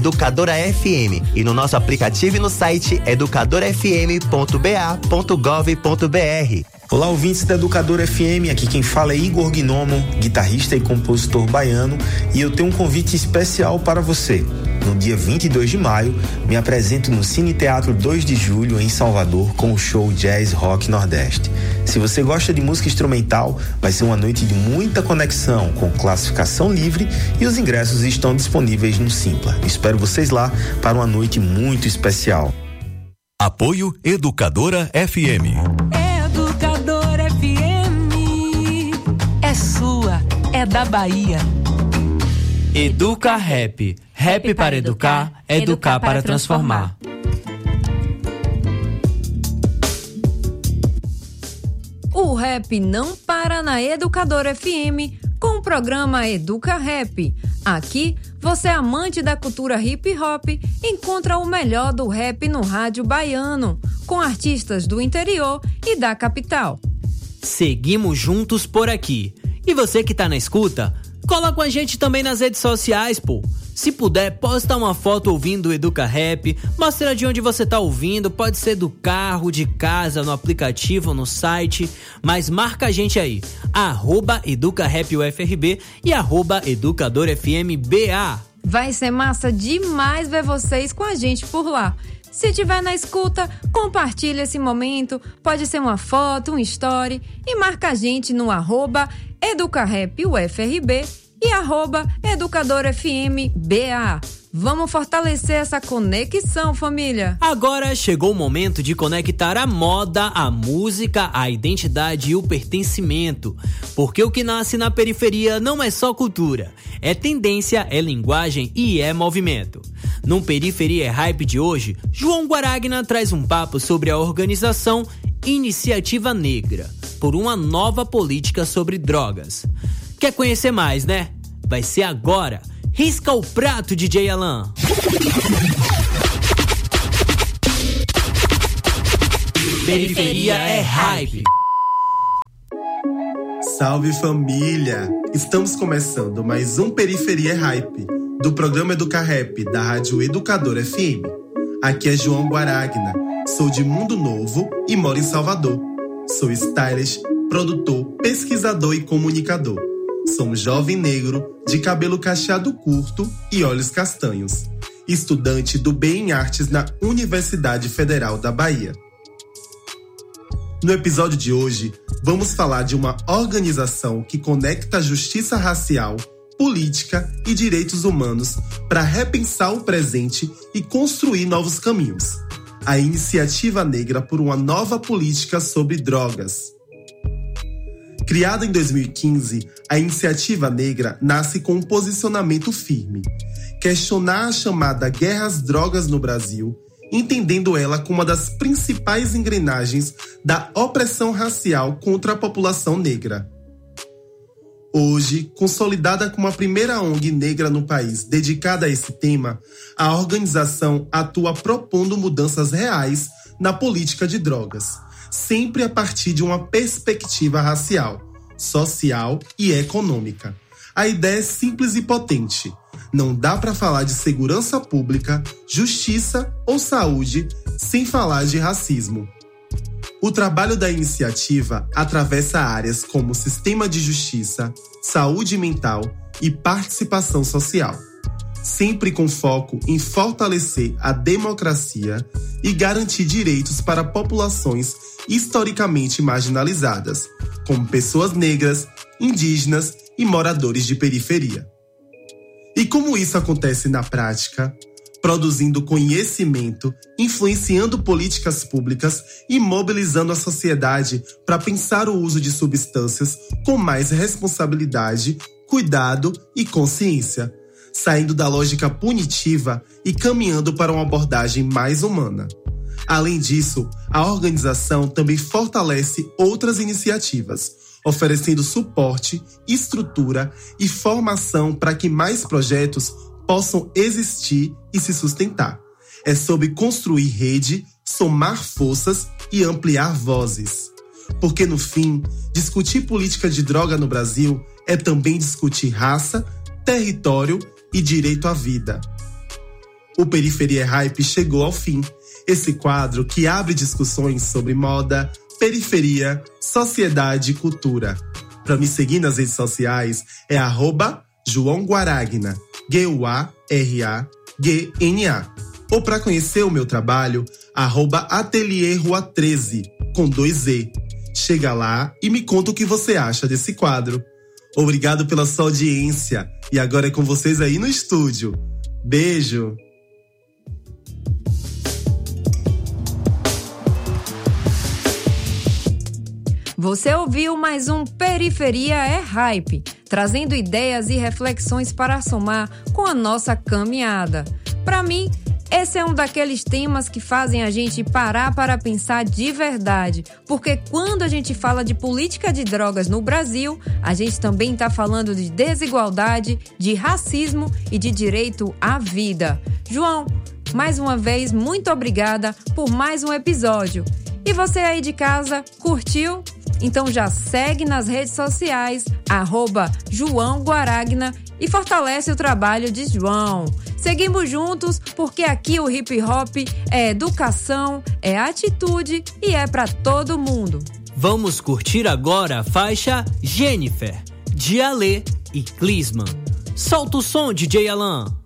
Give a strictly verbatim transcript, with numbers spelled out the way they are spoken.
Educadora F M e no nosso aplicativo e no site educadora f m ponto b a ponto gov ponto b r. Olá, ouvintes da Educadora F M, aqui quem fala é Igor Gnomo, guitarrista e compositor baiano, e eu tenho um convite especial para você. No dia vinte e dois de maio, me apresento no Cine Teatro dois de julho, em Salvador, com o show Jazz Rock Nordeste. Se você gosta de música instrumental, vai ser uma noite de muita conexão, com classificação livre, e os ingressos estão disponíveis no Simpla. Espero vocês lá para uma noite muito especial. Apoio Educadora F M. Educadora F M é sua, é da Bahia. Educa Rap. Rap para educar, educar para transformar. O rap não para na Educadora F M com o programa Educa Rap. Aqui, você amante da cultura hip hop encontra o melhor do rap no rádio baiano, com artistas do interior e da capital. Seguimos juntos por aqui. E você que tá na escuta, cola com a gente também nas redes sociais, pô. Se puder, posta uma foto ouvindo o Educa Rap, mostra de onde você tá ouvindo, pode ser do carro, de casa, no aplicativo, no site, mas marca a gente aí, arroba Educa Rap U F R B e arroba Educador F M B A. Vai ser massa demais ver vocês com a gente por lá. Se tiver na escuta, compartilha esse momento, pode ser uma foto, um story, e marca a gente no arroba EducaRap U F R B e arroba Educador F M B A. Vamos fortalecer essa conexão, família. Agora chegou o momento de conectar a moda, a música, a identidade e o pertencimento. Porque o que nasce na periferia não é só cultura, é tendência, é linguagem e é movimento. No Periferia é Hype de hoje, João Guaragna traz um papo sobre a organização Iniciativa Negra, por uma nova política sobre drogas. Quer conhecer mais, né? Vai ser agora. Risca o prato, D J Alan. Periferia é Hype. Salve, família! Estamos começando mais um Periferia é Hype, do programa Educa Rap, da Rádio Educadora F M. Aqui é João Guaragna, sou de Mundo Novo e moro em Salvador. Sou stylist, produtor, pesquisador e comunicador. Sou um jovem negro, de cabelo cacheado curto e olhos castanhos. Estudante do B em Artes na Universidade Federal da Bahia. No episódio de hoje, vamos falar de uma organização que conecta a justiça racial, política e direitos humanos para repensar o presente e construir novos caminhos. A Iniciativa Negra por uma nova política sobre drogas. Criada em dois mil e quinze, a Iniciativa Negra nasce com um posicionamento firme. Questionar a chamada guerra às drogas no Brasil, entendendo ela como uma das principais engrenagens da opressão racial contra a população negra. Hoje, consolidada como a primeira O N G negra no país dedicada a esse tema, a organização atua propondo mudanças reais na política de drogas, sempre a partir de uma perspectiva racial, social e econômica. A ideia é simples e potente. Não dá para falar de segurança pública, justiça ou saúde sem falar de racismo. O trabalho da iniciativa atravessa áreas como sistema de justiça, saúde mental e participação social, sempre com foco em fortalecer a democracia e garantir direitos para populações historicamente marginalizadas, como pessoas negras, indígenas e moradores de periferia. E como isso acontece na prática? Produzindo conhecimento, influenciando políticas públicas e mobilizando a sociedade para pensar o uso de substâncias com mais responsabilidade, cuidado e consciência, saindo da lógica punitiva e caminhando para uma abordagem mais humana. Além disso, a organização também fortalece outras iniciativas, oferecendo suporte, estrutura e formação para que mais projetos possam existir e se sustentar. É sobre construir rede, somar forças e ampliar vozes. Porque, no fim, discutir política de droga no Brasil é também discutir raça, território e direito à vida. O Periferia é Hype chegou ao fim. Esse quadro que abre discussões sobre moda, periferia, sociedade e cultura. Para me seguir nas redes sociais é arroba João Guaragna, G U A R A G N A. Ou para conhecer o meu trabalho, arroba Ateliê Rua treze, com dois E. Chega lá e me conta o que você acha desse quadro. Obrigado pela sua audiência e agora é com vocês aí no estúdio. Beijo! Você ouviu mais um Periferia é Hype, trazendo ideias e reflexões para somar com a nossa caminhada. Para mim, esse é um daqueles temas que fazem a gente parar para pensar de verdade, porque quando a gente fala de política de drogas no Brasil, a gente também está falando de desigualdade, de racismo e de direito à vida. João, mais uma vez, muito obrigada por mais um episódio. E você aí de casa, curtiu? Então já segue nas redes sociais, arroba João Guaragna, e fortalece o trabalho de João. Seguimos juntos porque aqui o hip hop é educação, é atitude e é pra todo mundo. Vamos curtir agora a faixa Jennifer, de Alê e Clisman. Solta o som, D J Alan.